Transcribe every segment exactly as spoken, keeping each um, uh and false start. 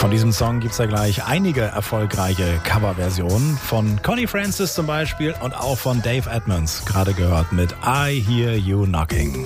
Von diesem Song gibt es ja gleich einige erfolgreiche Coverversionen. Von Connie Francis zum Beispiel und auch von Dave Edmunds, gerade gehört mit I Hear You Knocking.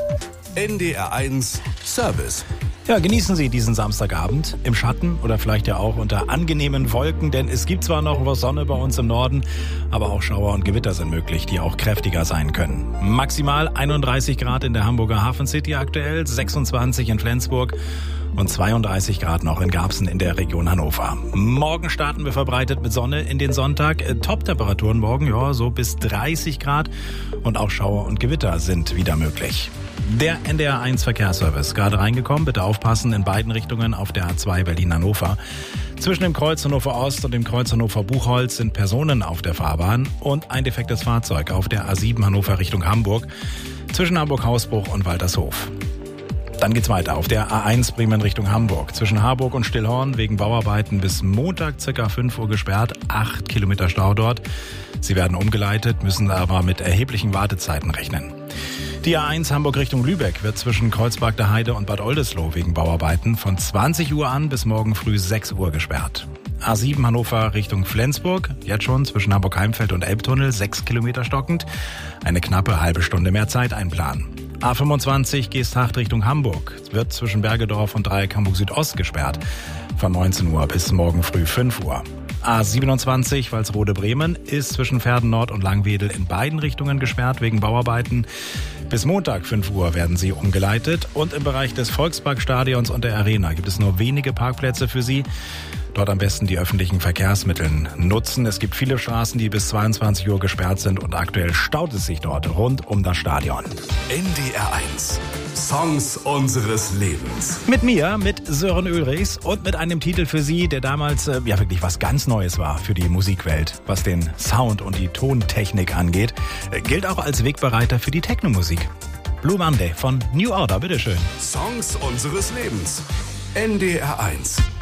N D R eins Service. Ja, genießen Sie diesen Samstagabend im Schatten oder vielleicht ja auch unter angenehmen Wolken, denn es gibt zwar noch was Sonne bei uns im Norden, aber auch Schauer und Gewitter sind möglich, die auch kräftiger sein können. Maximal einunddreißig Grad in der Hamburger Hafen City aktuell, sechsundzwanzig in Flensburg und zweiunddreißig Grad noch in Garbsen in der Region Hannover. Morgen starten wir verbreitet mit Sonne in den Sonntag. Top-Temperaturen morgen, ja, so bis dreißig Grad und auch Schauer und Gewitter sind wieder möglich. Der N D R eins Verkehrsservice, gerade reingekommen, bitte aufpassen in beiden Richtungen auf der A zwei Berlin-Hannover. Zwischen dem Kreuz Hannover Ost und dem Kreuz Hannover Buchholz sind Personen auf der Fahrbahn und ein defektes Fahrzeug auf der A sieben Hannover Richtung Hamburg zwischen Hamburg-Hausbruch und Waltershof. Dann geht's weiter auf der A eins Bremen Richtung Hamburg. Zwischen Harburg und Stillhorn wegen Bauarbeiten bis Montag circa fünf Uhr gesperrt. acht Kilometer Stau dort. Sie werden umgeleitet, müssen aber mit erheblichen Wartezeiten rechnen. Die A eins Hamburg Richtung Lübeck wird zwischen Kreuzberg der Heide und Bad Oldesloe wegen Bauarbeiten von zwanzig Uhr an bis morgen früh sechs Uhr gesperrt. A sieben Hannover Richtung Flensburg, jetzt schon zwischen Hamburg-Heimfeld und Elbtunnel, sechs Kilometer stockend. Eine knappe halbe Stunde mehr Zeit einplanen. A fünfundzwanzig Geesthacht Richtung Hamburg wird zwischen Bergedorf und Dreieck Hamburg Südost gesperrt. Von neunzehn Uhr bis morgen früh fünf Uhr. A siebenundzwanzig Walsrode Bremen ist zwischen Verden Nord und Langwedel in beiden Richtungen gesperrt wegen Bauarbeiten. Bis Montag fünf Uhr werden sie umgeleitet und im Bereich des Volksparkstadions und der Arena gibt es nur wenige Parkplätze für Sie. Dort am besten die öffentlichen Verkehrsmittel nutzen. Es gibt viele Straßen, die bis zweiundzwanzig Uhr gesperrt sind und aktuell staut es sich dort rund um das Stadion. N D R eins Songs unseres Lebens. Mit mir, mit Sören Ulrichs und mit einem Titel für Sie, der damals äh, ja wirklich was ganz Neues war für die Musikwelt, was den Sound und die Tontechnik angeht. Äh, gilt auch als Wegbereiter für die Technomusik. Blue Monday von New Order, bitteschön. Songs unseres Lebens. N D R eins.